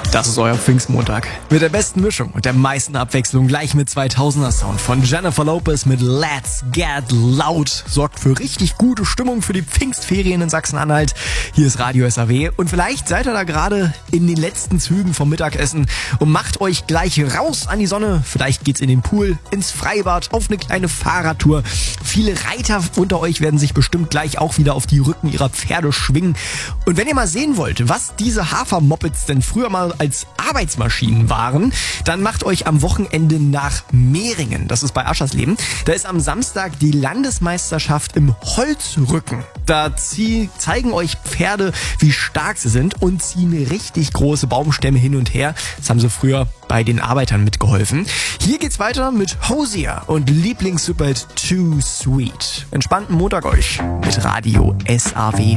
Das ist euer Pfingstmontag. Mit der besten Mischung und der meisten Abwechslung gleich mit 2000er Sound von Jennifer Lopez mit Let's Get Loud. Sorgt für richtig gute Stimmung für die Pfingstferien in Sachsen-Anhalt. Hier ist Radio SAW und vielleicht seid ihr da gerade in den letzten Zügen vom Mittagessen und macht euch gleich raus an die Sonne. Vielleicht geht's in den Pool, ins Freibad, auf eine kleine Fahrradtour. Viele Reiter unter euch werden sich bestimmt gleich auch wieder auf die Rücken ihrer Pferde schwingen. Und wenn ihr mal sehen wollt, was diese Hafermopeds denn früher mal als Arbeitsmaschinen waren, dann macht euch am Wochenende nach Mehringen. Das ist bei Aschersleben. Da ist am Samstag die Landesmeisterschaft im Holzrücken. Da zeigen euch Pferde, wie stark sie sind und ziehen richtig große Baumstämme hin und her. Das haben sie früher bei den Arbeitern mitgeholfen. Hier geht's weiter mit Hosier und Lieblingssüppelt Too Sweet. Entspannten Montag euch mit Radio SAW.